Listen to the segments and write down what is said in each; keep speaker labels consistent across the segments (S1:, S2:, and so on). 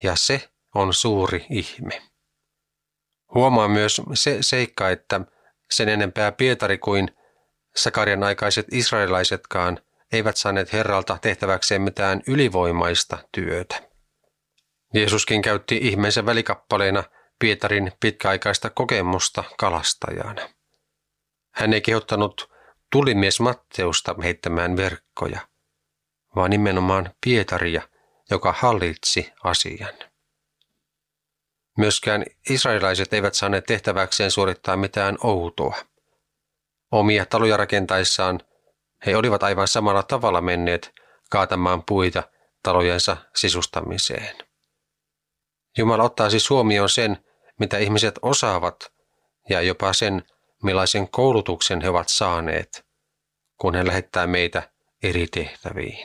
S1: ja se on suuri ihme. Huomaa myös se seikka, että sen enempää Pietari kuin Sakarian aikaiset israelaisetkaan eivät saaneet Herralta tehtäväkseen mitään ylivoimaista työtä. Jeesuskin käytti ihmeensä välikappaleena Pietarin pitkäaikaista kokemusta kalastajana. Hän ei kehottanut tulimies Matteusta heittämään verkkoja, vaan nimenomaan Pietaria, joka hallitsi asian. Myöskään israelaiset eivät saaneet tehtäväkseen suorittaa mitään outoa. Omia taloja rakentaessaan he olivat aivan samalla tavalla menneet kaatamaan puita talojensa sisustamiseen. Jumala ottaa siis huomioon sen, mitä ihmiset osaavat, ja jopa sen, millaisen koulutuksen he ovat saaneet, kun hän lähettää meitä eri tehtäviin.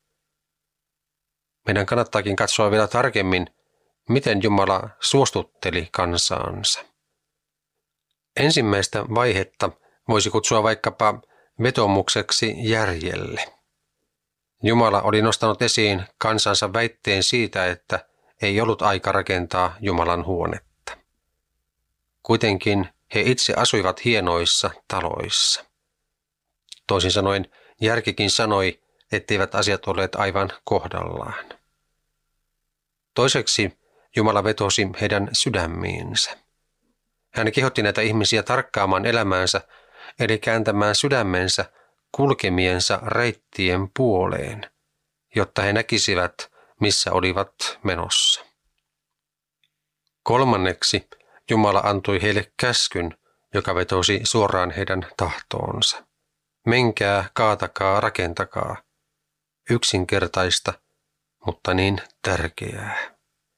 S1: Meidän kannattaakin katsoa vielä tarkemmin, miten Jumala suostutteli kansaansa. Ensimmäistä vaihetta voisi kutsua vaikkapa vetomukseksi järjelle. Jumala oli nostanut esiin kansansa väitteen siitä, että ei ollut aika rakentaa Jumalan huonetta. Kuitenkin he itse asuivat hienoissa taloissa. Toisin sanoen järkikin sanoi, etteivät asiat olleet aivan kohdallaan. Toiseksi Jumala vetosi heidän sydämiinsä. Hän kehotti näitä ihmisiä tarkkaamaan elämäänsä, eli kääntämään sydämensä kulkemiensa reittien puoleen, jotta he näkisivät, missä olivat menossa. Kolmanneksi Jumala antoi heille käskyn, joka vetosi suoraan heidän tahtoonsa. Menkää, kaatakaa, rakentakaa. Yksinkertaista, mutta niin tärkeää.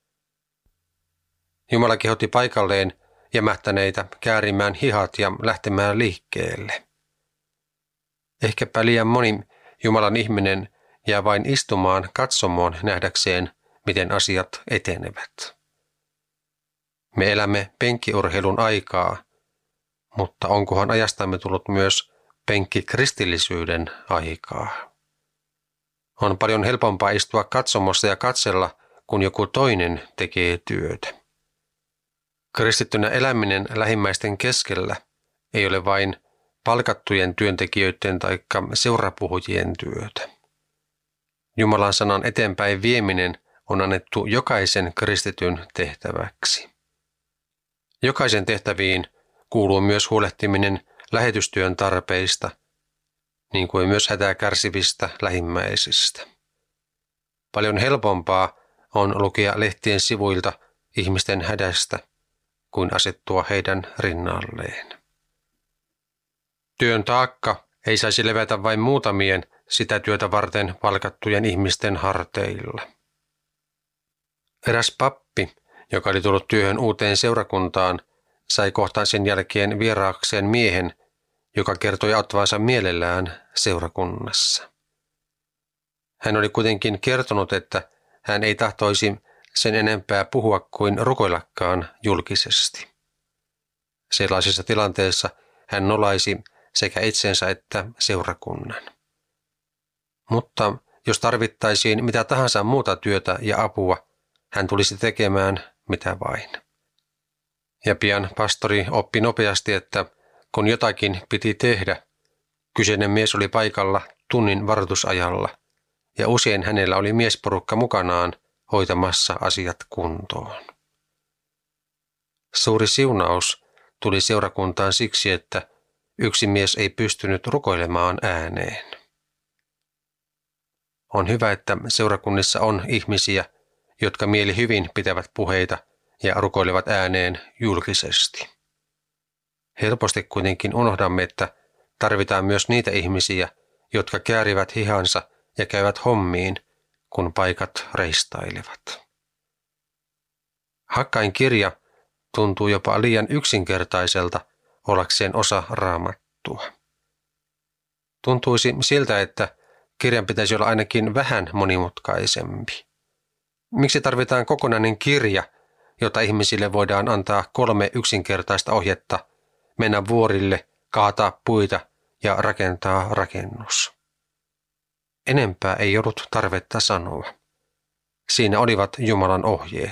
S1: Jumala kehotti paikalleen jämähtäneitä käärimään hihat ja lähtemään liikkeelle. Ehkäpä liian moni Jumalan ihminen jää vain istumaan katsomoon nähdäkseen, miten asiat etenevät. Me elämme penkkiurheilun aikaa, mutta onkohan ajastamme tullut myös penkkikristillisyyden aikaa? On paljon helpompaa istua katsomossa ja katsella, kun joku toinen tekee työtä. Kristittynä eläminen lähimmäisten keskellä ei ole vain palkattujen työntekijöiden tai seurapuhujien työtä. Jumalan sanan eteenpäin vieminen on annettu jokaisen kristityn tehtäväksi. Jokaisen tehtäviin kuuluu myös huolehtiminen lähetystyön tarpeista, niin kuin myös hätää kärsivistä lähimmäisistä. Paljon helpompaa on lukea lehtien sivuilta ihmisten hädästä, kuin asettua heidän rinnalleen. Työn taakka ei saisi levätä vain muutamien sitä työtä varten palkattujen ihmisten harteilla. Eräs pappi, joka oli tullut työhön uuteen seurakuntaan, sai kohtaan sen jälkeen vieraakseen miehen, joka kertoi auttavansa mielellään seurakunnassa. Hän oli kuitenkin kertonut, että hän ei tahtoisi sen enempää puhua kuin rukoillakaan julkisesti. Sellaisessa tilanteessa hän nolaisi sekä itsensä että seurakunnan. Mutta jos tarvittaisiin mitä tahansa muuta työtä ja apua, hän tulisi tekemään mitä vain. Ja pian pastori oppi nopeasti, että kun jotakin piti tehdä, kyseinen mies oli paikalla tunnin varoitusajalla, ja usein hänellä oli miesporukka mukanaan hoitamassa asiat kuntoon. Suuri siunaus tuli seurakuntaan siksi, että yksi mies ei pystynyt rukoilemaan ääneen. On hyvä, että seurakunnissa on ihmisiä, jotka mieli hyvin pitävät puheita ja rukoilevat ääneen julkisesti. Helposti kuitenkin unohdamme, että tarvitaan myös niitä ihmisiä, jotka käärivät hihansa ja käyvät hommiin, kun paikat reistailevat. Hakkain kirja tuntuu jopa liian yksinkertaiselta ollakseen osa Raamattua. Tuntuisi siltä, että kirjan pitäisi olla ainakin vähän monimutkaisempi. Miksi tarvitaan kokonainen kirja, jota ihmisille voidaan antaa 3 yksinkertaista ohjetta mennä vuorille, kaataa puita ja rakentaa rakennus? Enempää ei ollut tarvetta sanoa. Siinä olivat Jumalan ohjeet.